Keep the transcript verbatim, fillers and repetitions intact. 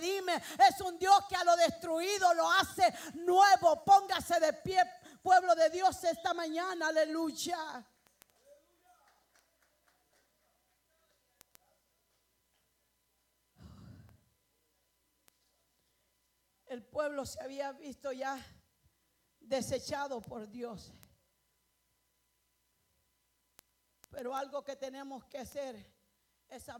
redime. Es un Dios que a lo destruido lo hace nuevo. Póngase de pie, pueblo de Dios, esta mañana. Aleluya. El pueblo se había visto ya desechado por Dios. Pero algo que tenemos que hacer es